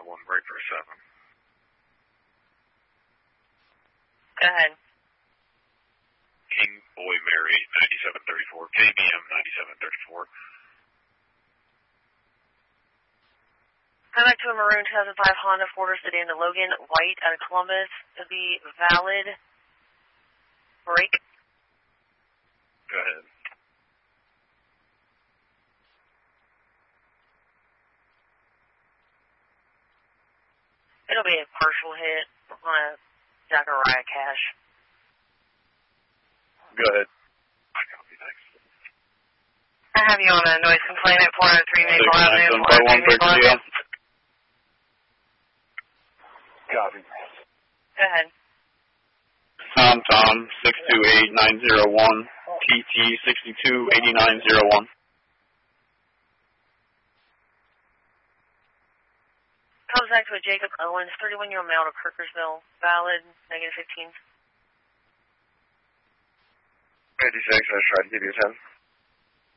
1, break for 7. Go ahead. King Boy Mary, 9734, KBM 9734. Come back to a maroon 2005 Honda 4-door sedan to Logan White out of Columbus. It'll be valid break. Go ahead. It'll be a partial hit on a Zachariah Cash. Go ahead. I copy, thanks. I have you on a noise complaint at 403 Maple Avenue. 403 Maple Avenue. Copy. Go ahead. Tom 628901, TT 628901. Comes back to a Jacob Owens, 31-year-old male to Kirkersville, valid, -15. 56, I tried to give you a 10.